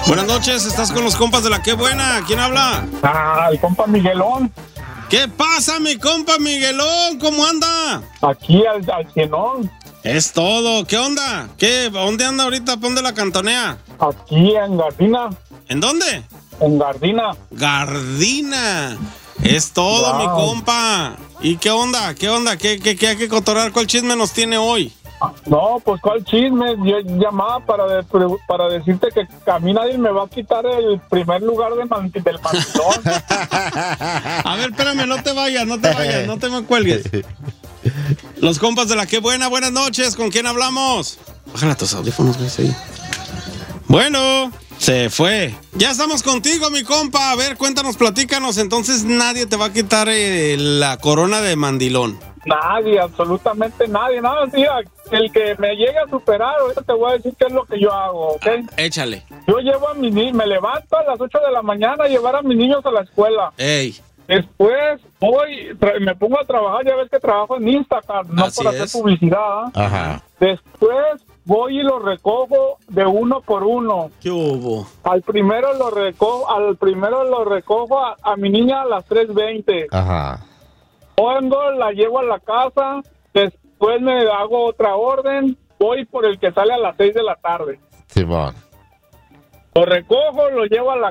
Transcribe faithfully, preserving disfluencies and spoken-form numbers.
Buenas noches, estás con los compas de la Qué Buena. ¿Quién habla? Ah, el compa Miguelón. ¿Qué pasa, mi compa Miguelón? ¿Cómo anda? Aquí al, al cienón. Es todo. ¿Qué onda? ¿Qué? ¿Dónde anda ahorita? ¿Dónde la cantonea? Aquí en Gardina. ¿En dónde? En Gardina. Gardina. Es todo, wow. mi compa. ¿Y qué onda? ¿Qué onda? ¿Qué, qué, qué hay que cotorrear? ¿Cuál chisme nos tiene hoy? No, pues ¿cuál chisme? Yo llamaba para, de, para decirte que a mí nadie me va a quitar el primer lugar de man, del mandilón. A ver, espérame, no te vayas, no te vayas, no te me cuelgues. Los compas de la Qué Buena, buenas noches, ¿con quién hablamos? Bájala tus audífonos, güey, sí. Bueno, se fue. Ya estamos contigo, mi compa. A ver, cuéntanos, platícanos. Entonces nadie te va a quitar eh, la corona de mandilón. Nadie, absolutamente nadie. Nada, sí, el que me llegue a superar, ahorita te voy a decir qué es lo que yo hago, ¿ok? Ah, échale. Yo llevo a mi niño, me levanto a las ocho de la mañana a llevar a mis niños a la escuela. Ey. Después voy, tra- me pongo a trabajar, ya ves que trabajo en Instagram, no Así por es. hacer publicidad. Ajá. Después voy y lo recojo de uno por uno. ¿Qué hubo? Al primero lo recojo, al primero lo recojo a, a mi niña a las tres veinte. Ajá. Pongo, la llevo a la casa, después me hago otra orden, voy por el que sale a las seis de la tarde. Simón. Lo recojo, lo llevo a la